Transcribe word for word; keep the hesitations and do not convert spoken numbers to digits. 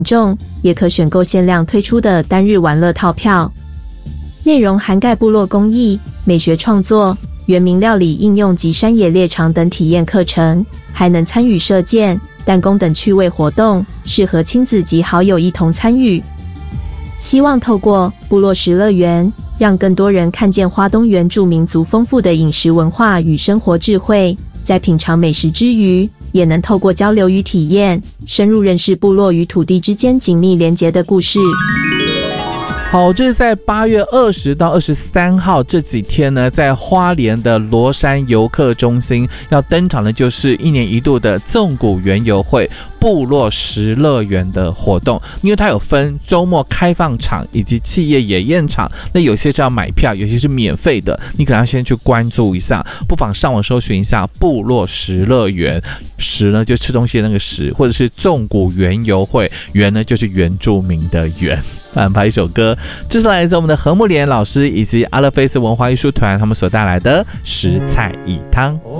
众，也可选购限量推出的单日玩乐套票。内容涵盖部落工艺、美学创作、原民料理应用及山野猎场等体验课程，还能参与射箭、弹弓等趣味活动，适合亲子及好友一同参与。希望透过部落食乐园，让更多人看见花东原住民族丰富的饮食文化与生活智慧，在品尝美食之余，也能透过交流与体验，深入认识部落与土地之间紧密连结的故事。 好，这是在八月二十到二十三号这几天呢，在花莲的罗山游客中心要登场的就是一年一度的纵谷园游会部落食乐园的活动，因为它有分周末开放场以及企业野宴场，那有些是要买票，有些是免费的，你可能要先去关注一下，不妨上网搜寻一下部落食乐园，食呢就吃东西的那个食，或者是纵谷园游会，园呢就是原住民的园。安排一首歌，这是来自我们的何木莲老师以及阿勒菲斯文化艺术团他们所带来的食菜一汤。